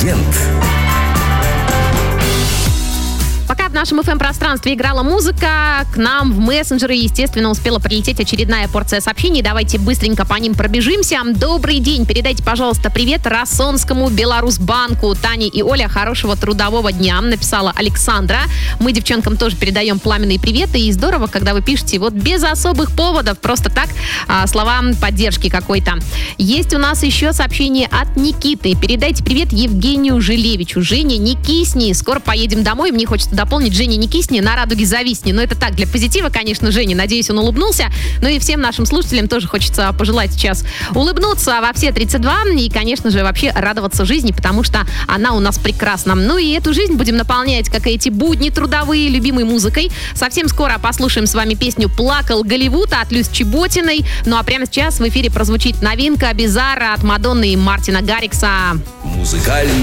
Корреспондент. Пока в нашем FM-пространстве играла музыка, к нам в мессенджеры, естественно, успела прилететь очередная порция сообщений. Давайте быстренько по ним пробежимся. Добрый день. Передайте, пожалуйста, привет Рассонскому Беларусьбанку. Таня и Оля, хорошего трудового дня, написала Александра. Мы девчонкам тоже передаем пламенные приветы. И здорово, когда вы пишете вот без особых поводов, просто так, слова поддержки какой-то. Есть у нас еще сообщение от Никиты. Передайте привет Евгению Жилевичу. Женя, не кисни, скоро поедем домой. Мне хочется дополнить: Женя, не кисни, на радуге зависни. Но это так, для позитива, конечно, Женя. Надеюсь, он улыбнулся. Ну и всем нашим слушателям тоже хочется пожелать сейчас улыбнуться во все 32 и, конечно же, вообще радоваться жизни, потому что она у нас прекрасна. Ну и эту жизнь будем наполнять, как и эти будни трудовые, любимой музыкой. Совсем скоро послушаем с вами песню «Плакал Голливуд» от Люсь Чеботиной. Ну а прямо сейчас в эфире прозвучит новинка Bizarre от Мадонны и Мартина Гаррикса. Музыкальный